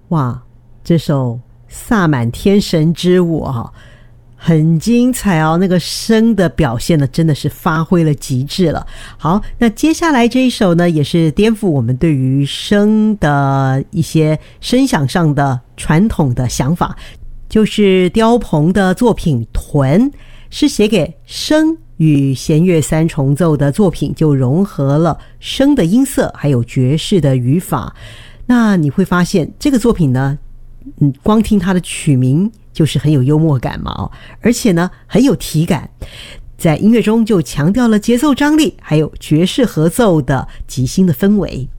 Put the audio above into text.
哇，这首萨满天神之舞很精彩那个声的表现呢真的是发挥了极致了。好，那接下来这一首呢也是颠覆我们对于声的一些声响上的传统的想法，就是刁鹏的作品《屯》，是写给笙与弦乐三重奏的作品，就融合了笙的音色还有爵士的语法。那你会发现这个作品呢光听它的曲名就是很有幽默感嘛而且呢很有体感，在音乐中就强调了节奏张力还有爵士合奏的即兴的氛围。